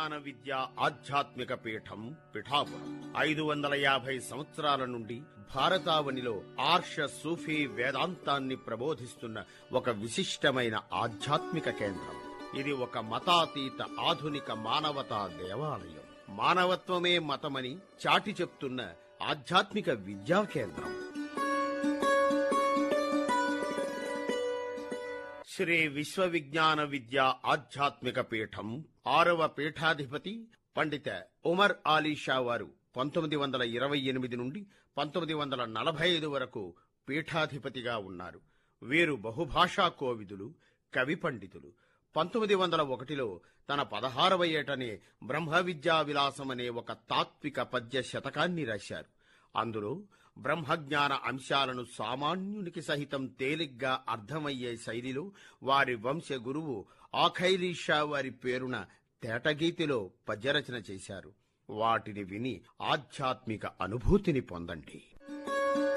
విజ్ఞాన విద్య ఆధ్యాత్మిక పీఠం పిఠాపురం 550 సంవత్సరాల నుండి భారతావనిలో ఆర్ష సూఫీ వేదాంతాన్ని ప్రబోధిస్తున్న ఒక విశిష్టమైన ఆధ్యాత్మిక కేంద్రం. ఇది ఒక మతాతీత ఆధునిక మానవతా దేవాలయం. మానవత్వమే మతమని చాటి చెప్తున్న ఆధ్యాత్మిక విద్యా కేంద్రం. శ్రీ విశ్వవిజ్ఞాన విద్యా ఆధ్యాత్మిక పీఠం 6వ పీఠాధిపతి పండిత ఉమర్ అలీ షా వారు 1928 నుండి 1945 వరకు పీఠాధిపతిగా ఉన్నారు. వీరు బహుభాషా కోవిదులు, కవి పండితులు. 1901లో తన 16వ ఏటనే బ్రహ్మ విద్యా విలాసం అనే ఒక తాత్విక పద్య శతకాన్ని రాశారు. అందులో బ్రహ్మజ్ఞాన అంశాలను సామాన్యునికి సహితం తేలిగ్గా అర్థమయ్యే శైలిలో వారి వంశ గురువు ఆఖైలీ షా వారి పేరున తేటగీతిలో పద్యరచన చేశారు. వాటిని విని ఆధ్యాత్మిక అనుభూతిని పొందండి.